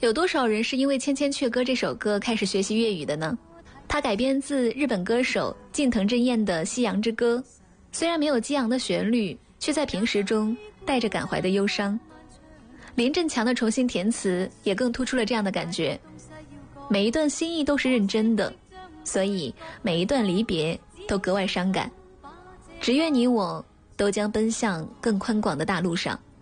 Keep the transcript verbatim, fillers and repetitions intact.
有多少人是因为《千千阙歌》这首歌开始学习粤语的呢？它改编自日本歌手近藤真彦的《夕阳之歌》，虽然没有激昂的旋律，却在平时中带着感怀的忧伤。林振强的重新填词也更突出了这样的感觉，每一段心意都是认真的，所以每一段离别都格外伤感。只愿你我都将奔向更宽广的大陆上。